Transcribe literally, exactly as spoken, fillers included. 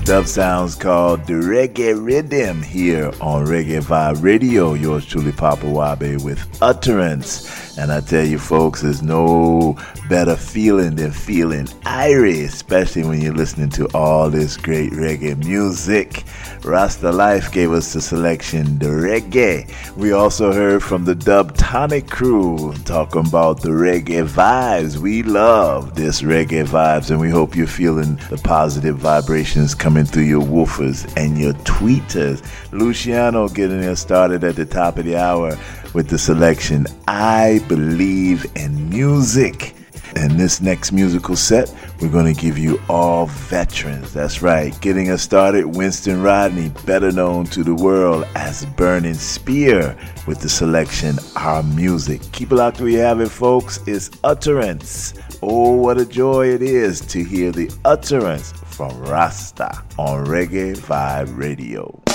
dub sounds called the Reggae Rhythm here on Reggae Vibe Radio. Yours truly, Papa Wabe, with Utterance. And I tell you folks, there's no better feeling than feeling irie, especially when you're listening to all this great reggae music. Rasta Life gave us the selection, the reggae. We also heard from the Dub Tonic crew talking about the reggae vibes. We love this reggae vibes, and we hope you're feeling the positive vibrations coming through your woofers and your tweeters. Luciano getting us started at the top of the hour with the selection, I Believe in Music. And this next musical set, we're going to give you all veterans. That's right. Getting us started, Winston Rodney, better known to the world as Burning Spear, with the selection, Our Music. Keep it locked where you have it, folks. It's Utterance. Oh, what a joy it is to hear the utterance from Rasta on Reggae Vibe Radio.